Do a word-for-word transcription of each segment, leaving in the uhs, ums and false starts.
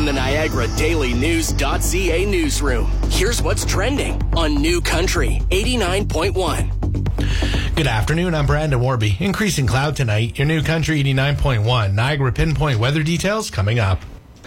from the Niagara Daily News .ca newsroom. Here's what's trending on New Country eighty-nine point one. Good afternoon, I'm Brandon Warby. Increasing cloud tonight, your New Country eighty-nine point one. Niagara Pinpoint weather details coming up.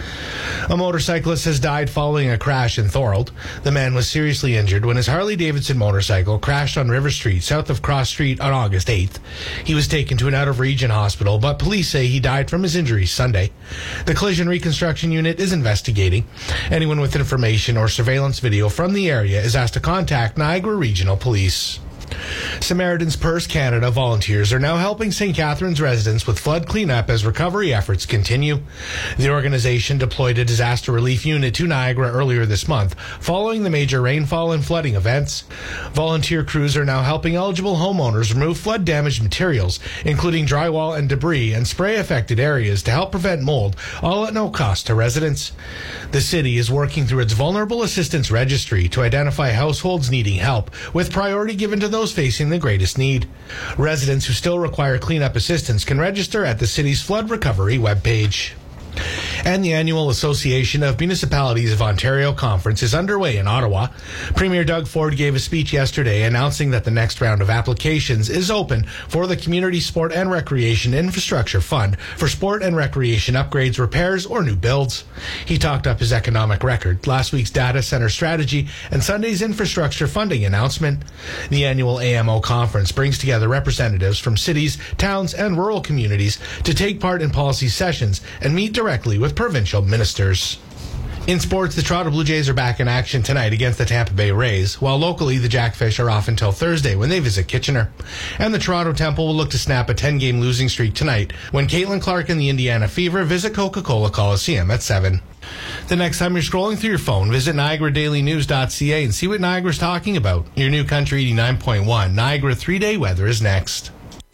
A motorcyclist has died following a crash in Thorold. The man was seriously injured when his Harley-Davidson motorcycle crashed on River Street, south of Cross Street, on August eighth. He was taken to an out-of-region hospital, but police say he died from his injuries Sunday. The Collision Reconstruction Unit is investigating. Anyone with information or surveillance video from the area is asked to contact Niagara Regional Police. Samaritan's Purse Canada volunteers are now helping Saint Catharines residents with flood cleanup as recovery efforts continue. The organization deployed a disaster relief unit to Niagara earlier this month, following the major rainfall and flooding events. Volunteer crews are now helping eligible homeowners remove flood-damaged materials, including drywall and debris, and spray affected areas to help prevent mold, all at no cost to residents. The city is working through its Vulnerable Assistance Registry to identify households needing help, with priority given to those facing the greatest need. Residents who still require cleanup assistance can register at the city's flood recovery webpage. And the annual Association of Municipalities of Ontario conference is underway in Ottawa. Premier Doug Ford gave a speech yesterday announcing that the next round of applications is open for the Community Sport and Recreation Infrastructure Fund for sport and recreation upgrades, repairs, or new builds. He talked up his economic record, last week's data center strategy, and Sunday's infrastructure funding announcement. The annual A M O conference brings together representatives from cities, towns, and rural communities to take part in policy sessions and meet directly with provincial ministers. In sports, the Toronto Blue Jays are back in action tonight against the Tampa Bay Rays, while locally the Jackfish are off until Thursday when they visit Kitchener. And the Toronto Temple will look to snap a ten-game losing streak tonight when Caitlin Clark and the Indiana Fever visit Coca-Cola Coliseum at seven. The next time you're scrolling through your phone, visit Niagara Daily News .ca and see what Niagara's talking about. Your New Country eighty-nine point one Niagara three-day weather is next.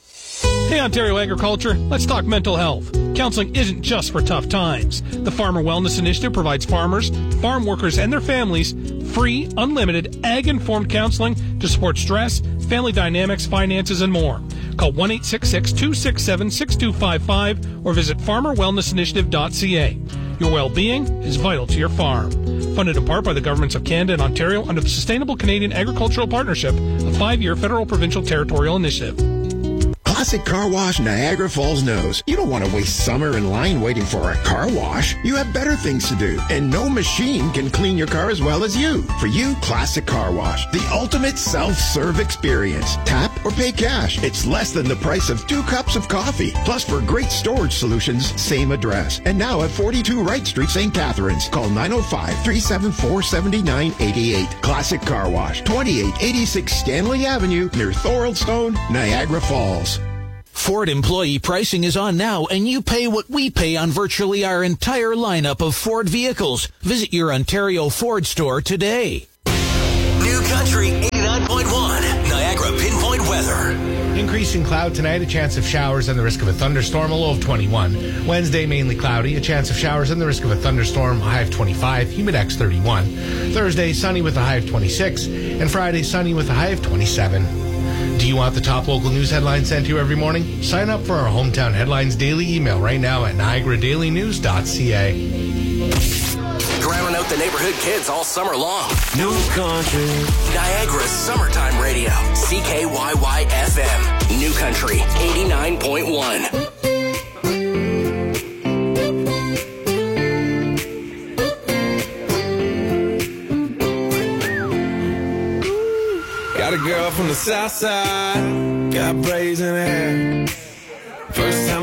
Hey, Ontario Agriculture, let's talk mental health. Counseling isn't just for tough times. The Farmer Wellness Initiative provides farmers, farm workers, and their families free, unlimited, ag-informed counseling to support stress, family dynamics, finances, and more. Call one eight six six, two six seven, six two five five or visit farmer wellness initiative dot c a. Your well-being is vital to your farm. Funded in part by the governments of Canada and Ontario under the Sustainable Canadian Agricultural Partnership, a five-year federal provincial territorial initiative. Classic Car Wash Niagara Falls knows you don't want to waste summer in line waiting for a car wash. You have better things to do, and no machine can clean your car as well as you. For you, Classic Car Wash, the ultimate self-serve experience. Tap or pay cash. It's less than the price of two cups of coffee. Plus, for great storage solutions, same address. And now at forty-two Wright Street, Saint Catharines. Call nine oh five, three seven four, seven nine eight eight. Classic Car Wash, twenty-eight eighty-six Stanley Avenue, near Thoroldstone, Niagara Falls. Ford employee pricing is on now, and you pay what we pay on virtually our entire lineup of Ford vehicles. Visit your Ontario Ford store today. New Country eighty-nine point one Niagara Pinpoint weather. Increasing cloud tonight, a chance of showers and the risk of a thunderstorm, a low of twenty-one. Wednesday, mainly cloudy, a chance of showers and the risk of a thunderstorm, a high of twenty-five, humidex thirty-one. Thursday, sunny with a high of twenty-six, and Friday, sunny with a high of twenty-seven. Do you want the top local news headlines sent to you every morning? Sign up for our Hometown Headlines daily email right now at niagara daily news dot c a. Drowning out the neighborhood kids all summer long. New Country. Niagara's summertime radio. C K Y Y F M. New Country eighty-nine point one. Got a girl from the south side, got braids in her hair. First time